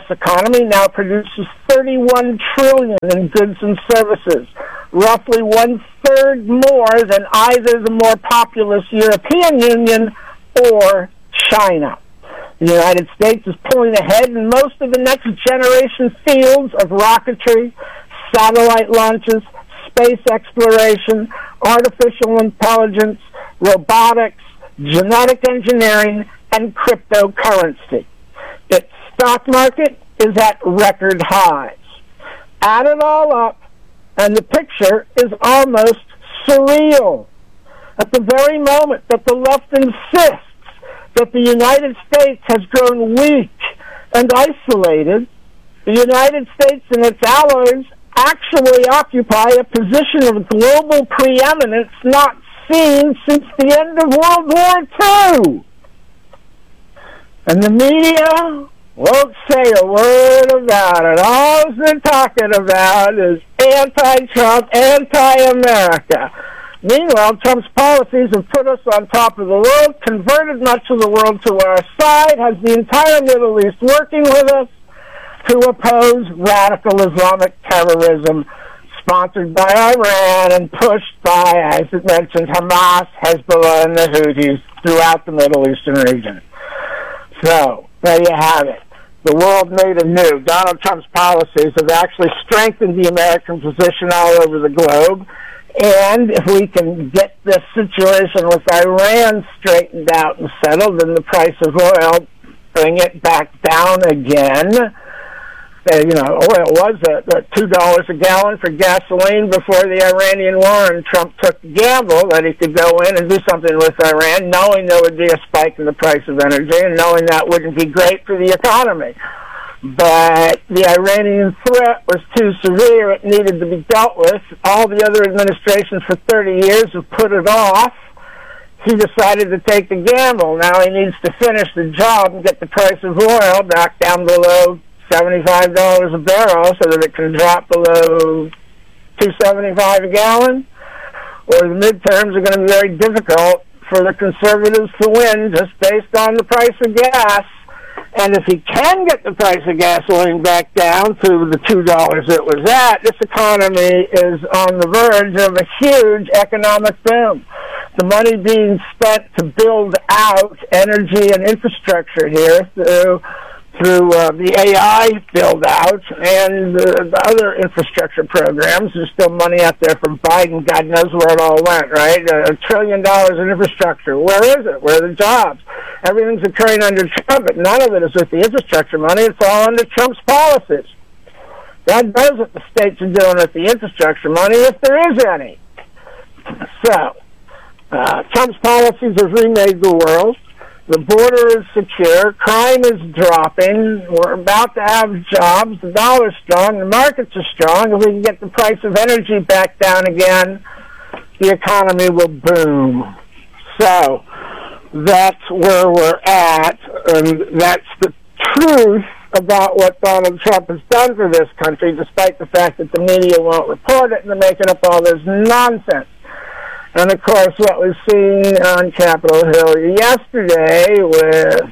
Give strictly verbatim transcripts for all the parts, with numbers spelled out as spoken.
economy now produces thirty-one trillion dollars in goods and services, roughly one-third more than either the more populous European Union or China. The United States is pulling ahead in most of the next-generation fields of rocketry, satellite launches, space exploration, artificial intelligence, robotics, genetic engineering, and cryptocurrency. Its stock market is at record highs. Add it all up, and the picture is almost surreal. At the very moment that the left insists that the United States has grown weak and isolated, the United States and its allies actually occupy a position of global preeminence not seen since the end of World War Two. And the media won't say a word about it. All they're talking about is anti-Trump, anti-America. Meanwhile, Trump's policies have put us on top of the world, converted much of the world to our side, has the entire Middle East working with us to oppose radical Islamic terrorism sponsored by Iran and pushed by, as it mentioned, Hamas, Hezbollah, and the Houthis throughout the Middle Eastern region. So, there you have it. The world made anew. Donald Trump's policies have actually strengthened the American position all over the globe. And if we can get this situation with Iran straightened out and settled, then the price of oil, bring it back down again. Uh, you know, oil was at uh, two dollars a gallon for gasoline before the Iranian war, and Trump took the gamble that he could go in and do something with Iran, knowing there would be a spike in the price of energy and knowing that wouldn't be great for the economy. But the Iranian threat was too severe. It needed to be dealt with. All the other administrations for thirty years have put it off. He decided to take the gamble. Now he needs to finish the job and get the price of oil back down below seventy-five dollars a barrel so that it can drop below two seventy-five a gallon. Or the midterms are going to be very difficult for the conservatives to win just based on the price of gas. And if he can get the price of gasoline back down to the two dollars it was at, this economy is on the verge of a huge economic boom. The money being spent to build out energy and infrastructure here through through uh, the A I build-out and uh, the other infrastructure programs. There's still money out there from Biden. God knows where it all went, right? A, a trillion dollars in infrastructure. Where is it? Where are the jobs? Everything's occurring under Trump, but none of it is with the infrastructure money. It's all under Trump's policies. God knows what the states are doing with the infrastructure money, if there is any. So, uh, Trump's policies have remade the world. The border is secure. Crime is dropping. We're about to have jobs. The dollar's strong. The markets are strong. If we can get the price of energy back down again, the economy will boom. So that's where we're at, and that's the truth about what Donald Trump has done for this country, despite the fact that the media won't report it and they're making up all this nonsense. And, of course, what we've seen on Capitol Hill yesterday with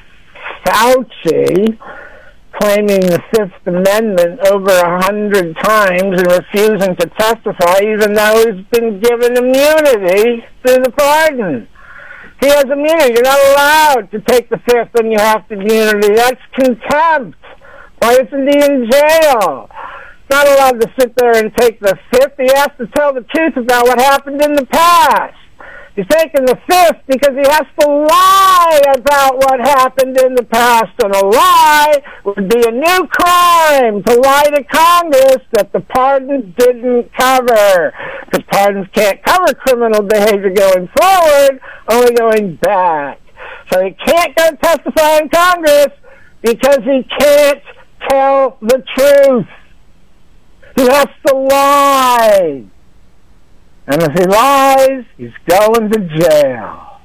Fauci claiming the Fifth Amendment over a hundred times and refusing to testify, even though he's been given immunity through the pardon. He has immunity. You're not allowed to take the Fifth and you have immunity. That's contempt. Why isn't he in jail? Not allowed to sit there and take the Fifth. He has to tell the truth about what happened in the past. He's taking the Fifth because he has to lie about what happened in the past. And a lie would be a new crime, to lie to Congress that the pardon didn't cover. Because pardons can't cover criminal behavior going forward, only going back. So he can't go testify in Congress because he can't tell the truth. He has to lie. And if he lies, he's going to jail.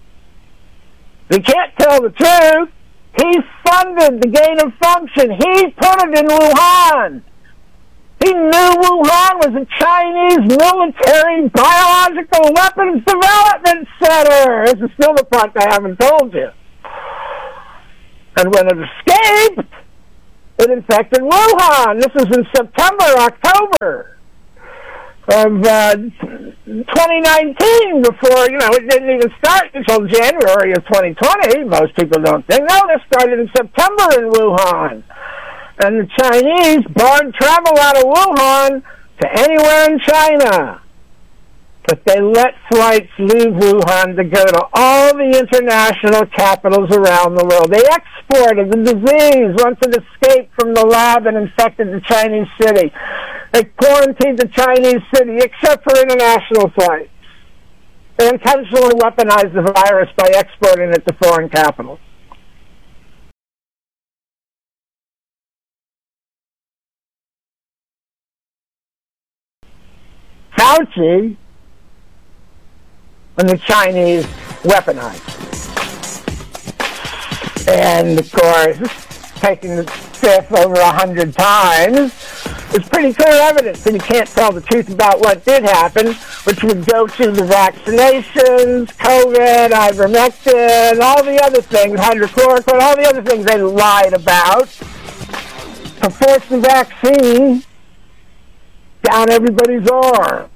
He can't tell the truth. He funded the gain of function. He put it in Wuhan. He knew Wuhan was a Chinese military biological weapons development center. This is still the part I haven't told you. And when it escaped, it infected Wuhan. This was in September, October of uh, twenty nineteen, before, you know, it didn't even start until January of twenty twenty. Most people don't think. No, this started in September in Wuhan. And the Chinese barred travel out of Wuhan to anywhere in China. But they let flights leave Wuhan to go to all the international capitals around the world. They exported the disease once it escaped from the lab and infected the Chinese city. They quarantined the Chinese city except for international flights. They intentionally weaponized the virus by exporting it to foreign capitals. Fauci and the Chinese weaponized. And, of course, taking the fifth over a hundred times, it's pretty clear evidence that he can't tell the truth about what did happen, which would go to the vaccinations, COVID, ivermectin, all the other things, hydrochloroquine, all the other things they lied about to force the vaccine down everybody's arm.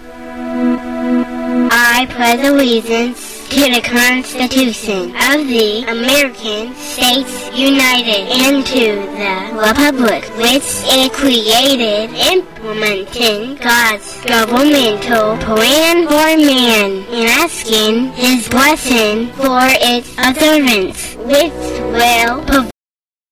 I pledge allegiance to the Constitution of the American States United and to the republic which it created, implementing God's governmental plan for man, and asking his blessing for its observance, which will